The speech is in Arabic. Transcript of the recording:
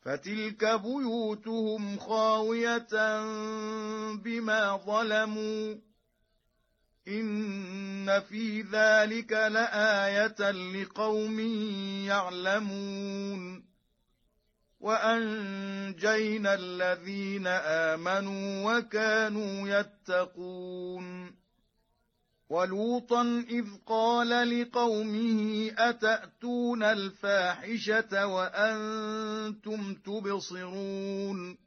فتلك بيوتهم خاوية بما ظلموا إن في ذلك لآية لقوم يعلمون وأنجينا الذين آمنوا وكانوا يتقون ولوطا إذ قال لقومه أتأتون الفاحشة وأنتم تبصرون